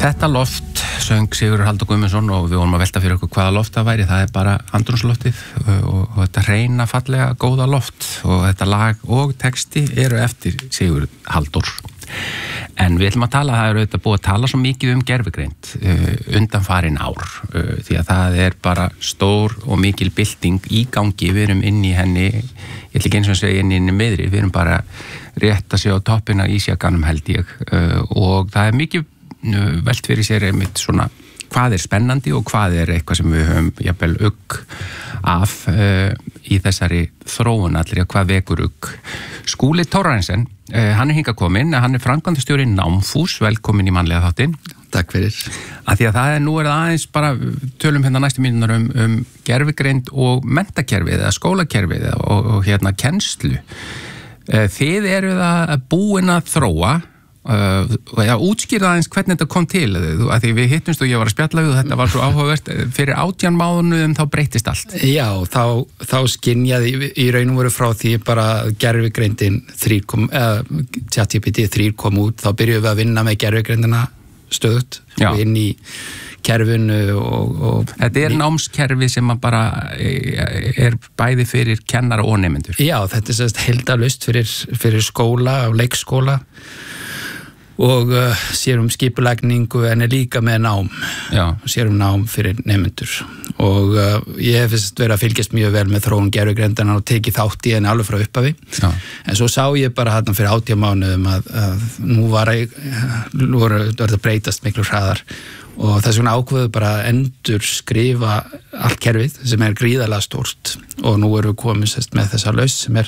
Þetta loft söng Sigurður Halldór Guðmundsson og við vorum að velta fyrir okkur hvaða loft það væri. Það bara andrúmsloftið og þetta hreina, fallega, góða loft og þetta lag og texti eru eftir Sigurður Halldór. En við ætlum að tala, það eru auðvitað búið að tala svo mikið gervigreind undanfarin ár því að það bara stór og mikil bylting í gangi. Við erum inn í henni, ég ætla ekki eins og að segja inn í miðri, við erum bara rétt að sjá toppina í sjakanum held ég og það mikið velt fyrir sér einmitt svona hvað spennandi og hvað eitthvað sem við höfum jafnvel ugg af í þessari þróun allir, hvað vekur ugg. Skúli Thoroddsen, hann hingað kominn, hann framkvæmdastjóri Námfús, velkomin í mannlega þáttinn. Takk fyrir. Að því að nú það aðeins bara, tölum hérna næstu mínútur gervigreind og menntakerfið eða skólakerfið og kennslu. Þið eruð að búin að þróa útskýrða aðeins hvernig þetta kom til að því við hittumst og ég var að spjalla við og þetta var svo áhugavert fyrir 18 mánuðum þá breyttist allt. Já, þá skynjaði í raun og veru frá því bara gervigreindin ChatGPT 3 kom út, þá byrjuðum við að vinna með gervigreindina stöðugt og inn í kerfinu og þetta námskerfi sem bara bæði fyrir kennara og nemendur. Já, þetta sérst heildarlaust fyrir skóla og leikskóla og sér skipulagningu en líka með nám. Já. Sér nám fyrir nemendur og ég hef verið að fylgjast mjög vel með þróun gervigreindana og tekið þátt í henni alveg frá upphafi. Já. En svo sá ég bara þarna fyrir 18 mánuðum að nú var að breytast miklu hraðar og þess vegna ákveðu bara að endur skrifa allt kerfið sem gríðarlega stórt og nú erum við komið með þessa lausn sem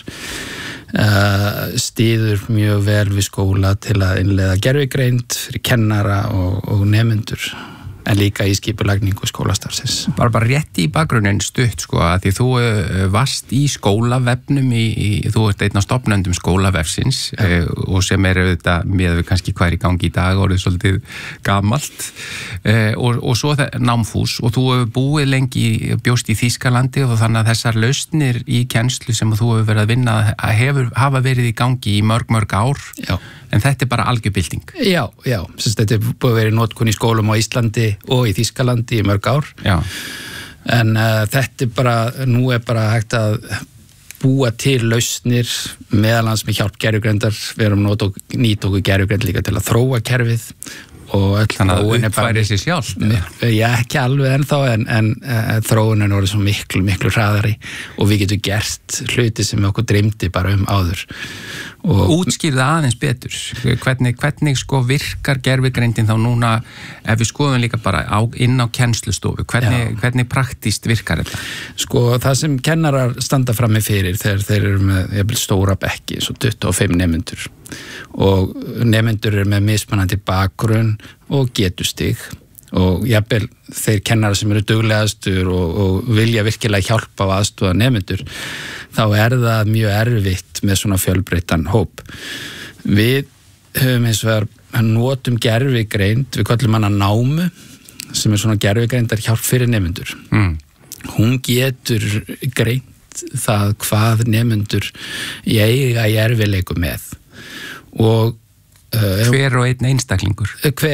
styður mjög vel við skóla til að innleiða gervigreind fyrir kennara og nemendur en líka í skipulagningu skólastarfsins. Bara rétt í bakgrunnin stutt að því þú varst í skólavefnum þú ert einn af stofnendum skólavefsins og sem auðvitað með kannski hvað í gangi í dag orðið svolítið gamalt og svo Námfús og þú hefur búið lengi bjóst í Þýskalandi og þannig að þessar lausnir í kennslu sem þú hefur verið að vinna hafa verið í gangi í mörg ár. Já. En þetta bara algjörbylting. Já, þetta búið að vera í notkun í skólum á Íslandi og í Þýskalandi í mörg ár. Já. En þetta nú bara hægt að búa til lausnir meðalans með hjálp gervigreindar. Við erum nýtt okkur gervigreind líka til að þróa kerfið og þannig að uppfæri sér sjálf. Já, ekki alveg ennþá en þróunin orðið svo miklu hraðari og við getum gert hluti sem okkur dreymdi bara áður. Útskýrða aðeins betur hvernig virkar gervigreindin þá núna ef við skoðum líka bara inn á kennslustofu hvernig praktískt virkar þetta? Það sem kennarar standa frammi fyrir þegar þeir eru með stóra bekki svo 25 nemendur og nemendur eru með mismunandi bakgrunn og getustig og jafnvel þeir kennara sem eru duglegastur og vilja virkilega hjálpa á aðstoða nemendur þá það mjög erfitt með svona fjölbreyttan hóp. Við höfum eins og notum gervigreind, við kallum hana námu sem svona gervigreindar hjálp fyrir nemendur. Hún getur greint það hvað nemendur eiga í erfiðleikum með og hver og einn einstaklingur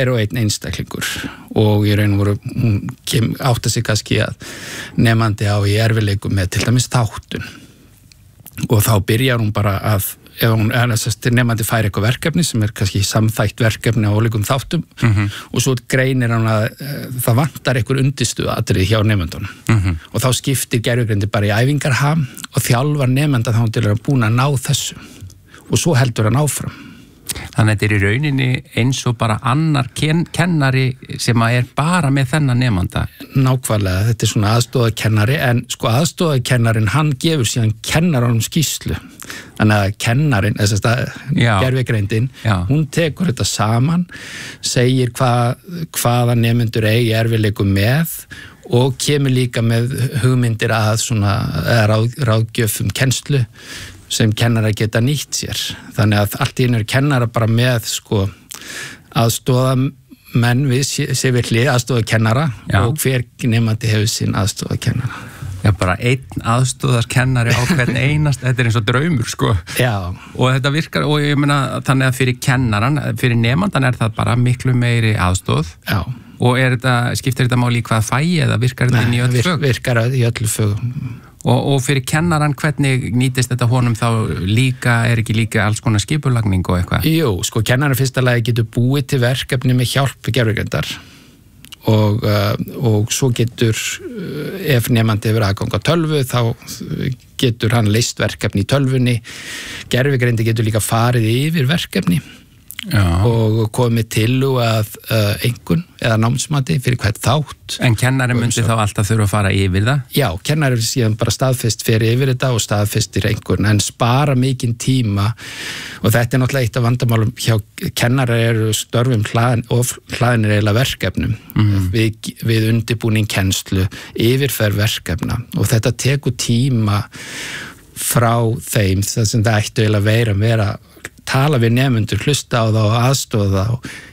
og í raun og veru hún átta sig kannski að nemandi á í erfiðleikum með til dæmis þáttun og þá byrjar hún bara að ef hún nemandi fær eitthvað verkefni sem kannski samþætt verkefni á ólíkum þáttum og svo greinir hann að það vantar einhver undirstöðuatriði hjá nemendunum og þá skiptir gervigreindi bara í æfingarham og þjálfar nemenda þá til að búin að ná þessu og svo heldur hann áfram. Þannig að þetta í rauninni eins og bara annar kennari sem bara með þennan nemanda. Nákvæmlega, þetta svona aðstoðarkennari en aðstoðarkennarin hann gefur síðan kennaranum skýrslu. Þannig að kennarin, gervigreindin, hún tekur þetta saman, segir hvaða nemendur eigi erfiðleikum með og kemur líka með hugmyndir að svona ráðgjöf kennslu sem kennara geta nýtt sér. Þannig að allt í einu kennara bara með aðstoðamenn við sér við hlið aðstoðarkennara og hver nemandi hefur sín aðstoðarkennara. Já, bara einn aðstoðarkennari á hvern einast, þetta eins og draumur, sko. Já. Og þetta virkar, og ég meina, þannig að fyrir kennaran, fyrir nemandan það bara miklu meiri aðstoð. Já. Og skiptir þetta máli í hvað fæi eða virkar þetta inn í öll fög? Virkar í öll fög. Og fyrir kennaran, hvernig nýtist þetta honum þá líka, ekki líka alls konar skipulagning og eitthvað? Jú, sko, kennaran fyrsta lagi getur búið til verkefni með hjálp gervigreindar og svo getur, ef nemandi hefur aðgang á tölvu, þá getur hann leyst verkefni í tölvunni. Gervigreindi getur líka farið yfir verkefni. Já. Og komið til að einhvern eða námsmati fyrir hvert þátt. En kennari myndi þá alltaf þurfa að fara yfir það? Já, kennari síðan bara staðfest fyrir yfir þetta og staðfestir einhvern, en spara mikinn tíma og þetta er náttúrulega eitt af vandamálum hjá kennari eru störfum hlaðinir eiginlega verkefnum við undirbúning kennslu, yfirferð verkefna og þetta tekur tíma frá þeim þar sem það ættu eiginlega vera tala við nemendur, hlusta á það og aðstoða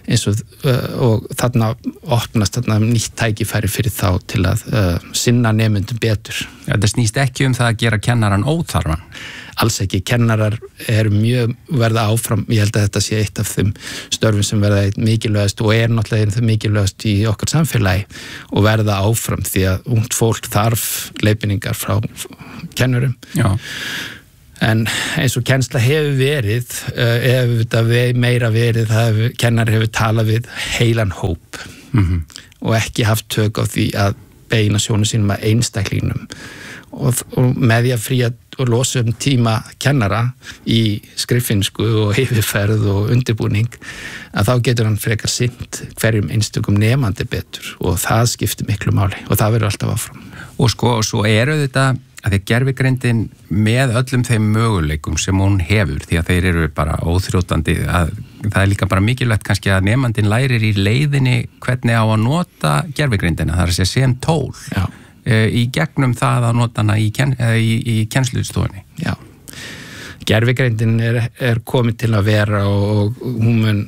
og þarna opnast nýtt tækifæri fyrir þá til að sinna nemendum betur. Þetta snýst ekki það að gera kennaran óþarfan? Alls ekki, kennarar verða áfram, ég held að þetta sé eitt af þeim störfum sem verða mikilvægast og náttúrulega mikilvægast í okkar samfélagi og verða áfram því að ungt fólk þarf leiðbeiningar frá kennurum. Já. En eins og kennsla hefur verið, ef þetta meira verið, kennar hefur talað við heilan hóp og ekki haft tök á því að beina sjónu sínum að einstaklingnum og með því að fría og losa tíma kennara í skriffinsku og yfirferð og undirbúning að þá getur hann frekar sinnt hverjum einstökum nemandi betur og það skiptir miklu máli og það verður alltaf áfram. Og svo eru þetta að því gervigreindin með öllum þeim möguleikum sem hún hefur því að þeir eru bara óþrjótandi að það er líka bara mikilvægt kannski að nemandinn lærir í leiðinni hvernig á að nota gervigreindina, það er að segja sem tól. Já. Í gegnum það að nota hana í kennslustofunni. Já. Gervigreindin er komið til að vera og hún mun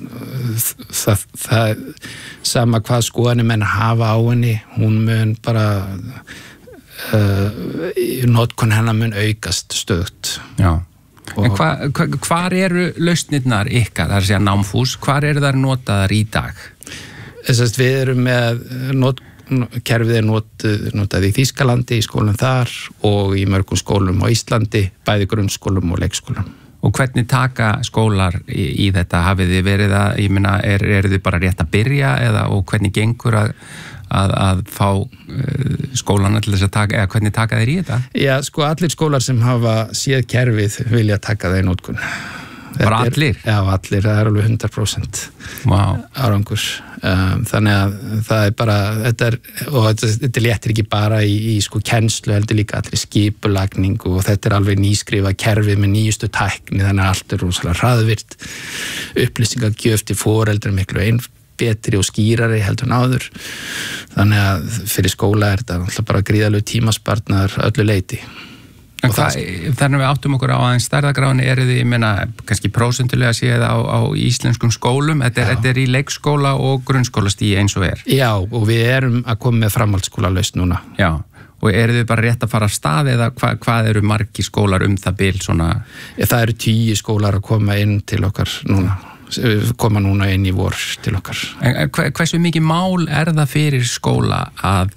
það sama hvað skoðanir menn hafa á henni, hún mun bara notkun hennar mun aukast stöðugt. Já. En hvar eru lausnirnar ykkar, það er að segja námfús, hvar eru þær notaðar í dag? Við erum með kerfið notað í Þýskalandi, í skólum þar og í mörgum skólum á Íslandi, bæði grunnskólum og leikskólum. Og hvernig taka skólar í þetta? Hafið þið verið að, ég meina, eru þið bara rétt að byrja og hvernig gengur að fá skólana til þess að taka, eða hvernig taka þeir í þetta? Já, sko allir skólar sem hafa séð kerfið vilja taka það í notkun. Bara allir? Já, allir, það er alveg 100% árangur. Þannig að það er bara, þetta léttir ekki bara í sko kennslu, heldur líka allir skipulagningu og þetta er alveg nýskrifa kerfið með nýjustu tækni, þannig að allt er rosalega hraðvirt, upplýsingagjöf til foreldrar miklu betri og skýrari heldur en áður. Þannig að fyrir skóla er þetta alltaf bara gríðalegu tímaspartnaður öllu leyti. En þannig við áttum okkur á aðeins stærðagráni, eru þið, ég meina, kannski prósentulega séð á íslenskum skólum, þetta er í leikskóla og grunnskólastigi eins og er? Já, og við erum að koma með framhaldsskólalausn núna. Já, og eru þið bara rétt að fara af stað eða hvað eru margir skólar það bil svona? Já, það eru 10 skólar að koma inn til okkar núna. Koma núna inn í vor til okkar. En hversu mikið mál það fyrir skóla að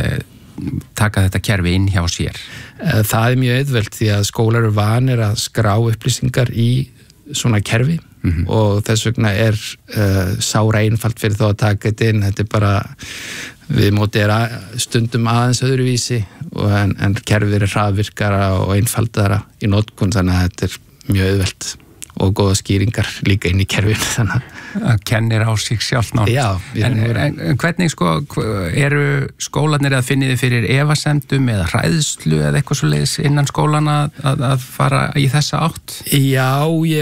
taka þetta kerfi inn hjá sér? Það er mjög auðvelt því að skólar eru vanir að skrá upplýsingar í svona kerfi og þess vegna er sára einfalt fyrir þá að taka þetta inn. Þetta er bara, við móti stundum aðeins öðruvísi en kerfið er hraðvirkara og einfaldara í notkun, þannig að þetta er mjög auðvelt og góða skýringar líka inn í kerfinu, þannig að kennir á sig sjálf nátt. Já. En hvernig eru skólarnir að finni þið fyrir efasemdum eða hræðslu eða eitthvað svoleiðis innan skólana að fara í þessa átt? Já,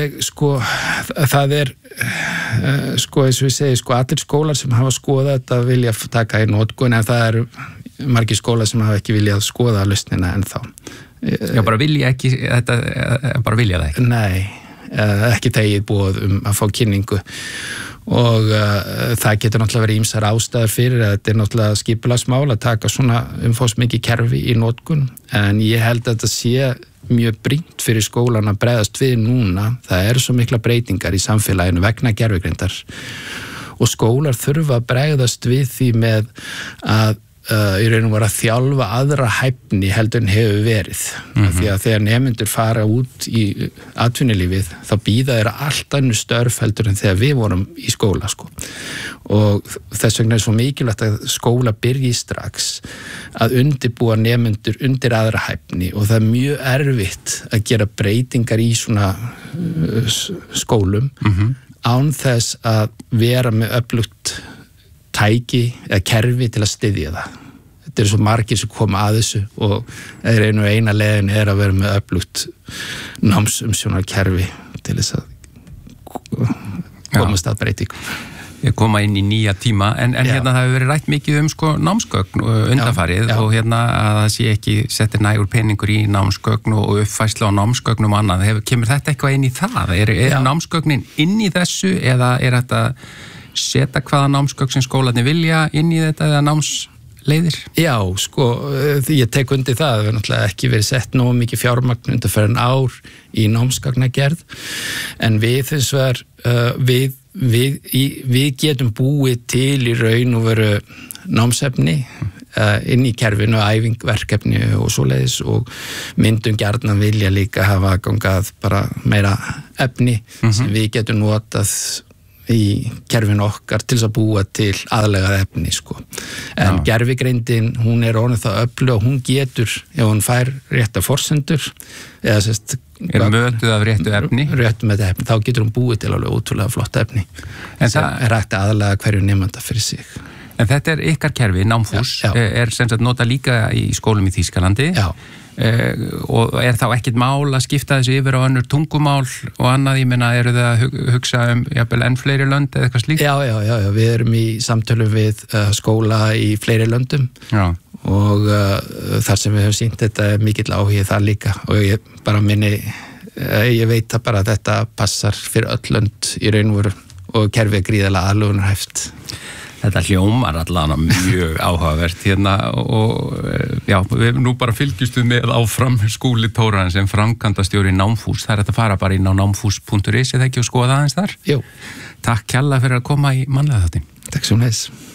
það er eins og við segjum, allir skólar sem hafa skoðað þetta vilja taka í notkun, en það eru margir skólar sem hafa ekki viljað skoða lausnina ennþá. Já, bara vilja það ekki? Nei. Ekki þegið búið að fá kynningu og það getur náttúrulega verið ýmsar ástæður fyrir að þetta náttúrulega skipulagsmál að taka svona umfangsmikið kerfi í notkun, en ég held að þetta sé mjög brýnt fyrir skólan að bregðast við núna. Það eru svo mikla breytingar í samfélaginu vegna gervigreindar og skólar þurfa að bregðast við því með að í raun og veru að þjálfa aðra hæfni heldur en hefur verið. Því að þegar nemendur fara út í atvinnulífið þá bíða þeirra allt önnur störf heldur en þegar við vorum í skóla sko. Og þess vegna svo mikilvægt að skóla byrji strax að undirbúa nemendur undir aðra hæfni og það mjög erfitt að gera breytingar í svona skólum án þess að vera með öflugt tæki eða kerfi til að styðja það. Þetta eru svo margir sem koma að þessu og eina leiðin að vera með öflugt námsumsjónarkerfi til þess að komast að breytingum. Koma inn í nýja tíma, en hérna það hefur verið rætt mikið sko námsgögn undanfarið og hérna að það sé ekki settir nægur peningur í námsgögn og uppfærslu á námsgögnum og annað. Kemur þetta eitthvað inn í það? Er námsgögnin inn í þessu eða er þetta setja hvaða námsgögn sem skólarnir vilja inn í þetta eða námsleiðir? Já, sko, ég tek undir það. Það hefur náttúrulega ekki verið sett nógu mikið fjármagn undanfarin ár í námsgagnagerð, en við þess vegar, við getum búið til í raun og veru námsefni inn í kerfinu, æfingverkefni og svoleiðis og myndum gjarnan vilja líka hafa gangað bara meira efni sem við getum notað í kerfinu okkar til þess að búa til aðlegað efni sko. En gervigreindin, hún er orðin það öflug og hún getur, ef hún fær rétta forsendur eða sérst mötuð af réttu efni, þá getur hún búið til alveg ótrúlega flotta efni en það er hægt að aðlaga hverju nemanda fyrir sig. En þetta er ykkar kerfi, Námfús, er sem sagt nota líka í skólum í Þýskalandi og er þá ekkert mál að skipta þessu yfir á önnur tungumál og annað, ég meina, eru þið að hugsa jafnvel enn fleiri lönd eða eitthvað slíkt? Já, við erum í samtölu við skóla í fleiri löndum og þar sem við höfum sýnt þetta er mikill áhugi þar líka og ég bara ég veit að bara þetta passar fyrir öll lönd í raun og veru og kerfið er gríðarlega aðlögunarhæft. Þetta hljómar allan mjög áhugavert hérna og við nú bara fylgjumstu með áfram Skúli Thoroddsen sem framkvæmdastjóri Námfús. Það er að fara bara inn á námfús.is eða ekki og skoða aðeins þar? Jú. Takk kærlega fyrir að koma í mannlega þáttinn. Takk svo leiðis.